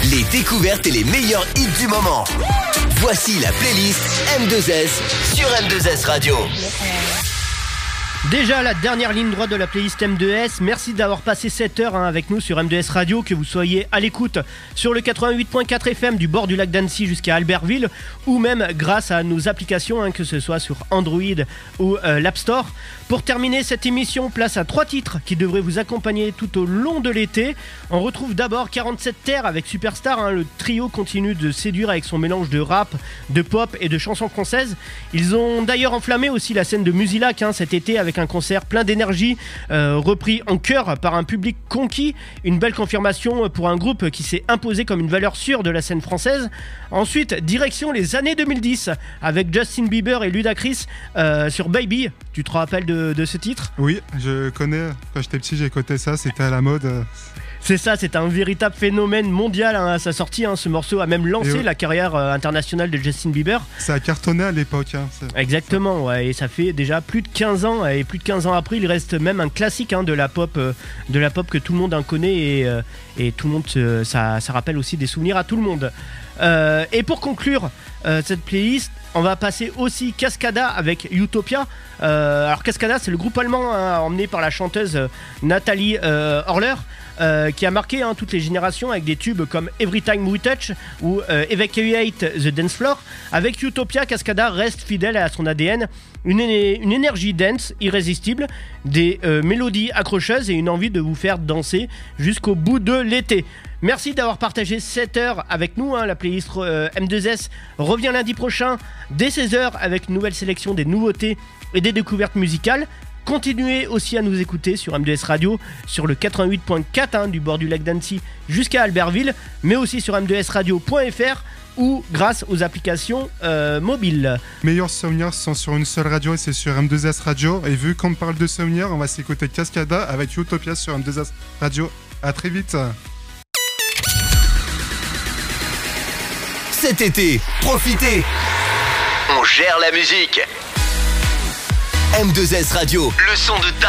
les découvertes et les meilleurs hits du moment. Voici la playlist M2S sur M2S Radio. Déjà la dernière ligne droite de la playlist M2S. Merci d'avoir passé 7 heures avec nous sur M2S Radio, que vous soyez à l'écoute sur le 88.4 FM du bord du lac d'Annecy jusqu'à Albertville, ou même grâce à nos applications, que ce soit sur Android ou l'App Store. Pour terminer cette émission, place à 3 titres qui devraient vous accompagner tout au long de l'été. On retrouve d'abord 47 Terres avec Superstar. Le trio continue de séduire avec son mélange de rap, de pop et de chansons françaises. Ils ont d'ailleurs enflammé aussi la scène de Musilac cet été avec un concert plein d'énergie, repris en chœur par un public conquis. Une belle confirmation pour un groupe qui s'est imposé comme une valeur sûre de la scène française. Ensuite, direction les années 2010 avec Justin Bieber et Ludacris sur Baby. Tu te rappelles de ce titre ? Oui, je connais. Quand j'étais petit, j'écoutais ça, c'était à la mode. C'est ça, c'est un véritable phénomène mondial à sa sortie. Ce morceau a même lancé la carrière internationale de Justin Bieber. Ça a cartonné à l'époque. Exactement, ouais, et ça fait déjà plus de 15 ans. Et plus de 15 ans après, il reste même un classique de la pop que tout le monde en connaît. Et tout le monde, ça rappelle aussi des souvenirs à tout le monde. Et pour conclure cette playlist, on va passer aussi Cascada avec Utopia. Alors Cascada, c'est le groupe allemand emmené par la chanteuse Nathalie Horler, qui a marqué toutes les générations avec des tubes comme Every Time We Touch ou Evacuate the Dance Floor. Avec Utopia, Cascada reste fidèle à son ADN, une énergie dance irrésistible, des mélodies accrocheuses et une envie de vous faire danser jusqu'au bout de l'été. Merci d'avoir partagé 7 heures avec nous. La playlist M2S revient lundi prochain dès 16h avec une nouvelle sélection des nouveautés et des découvertes musicales. Continuez aussi à nous écouter sur M2S Radio, sur le 88.4 du bord du lac d'Annecy jusqu'à Albertville, mais aussi sur m2sradio.fr ou grâce aux applications mobiles. Meilleurs souvenirs sont sur une seule radio et c'est sur M2S Radio. Et vu qu'on parle de souvenirs, on va s'écouter Cascada avec Utopia sur M2S Radio. À très vite. Cet été, profitez. On gère la musique. M2S Radio, le son de